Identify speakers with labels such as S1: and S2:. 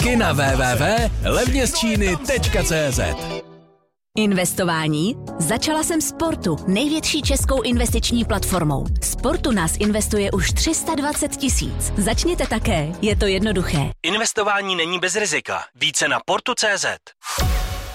S1: Letenky na www.levnězčíny.cz.
S2: Investování? Začala jsem Sportu, největší českou investiční platformou. Sportu nás investuje už 320 000. Začněte také, je to jednoduché.
S3: Investování není bez rizika. Více na portu.cz.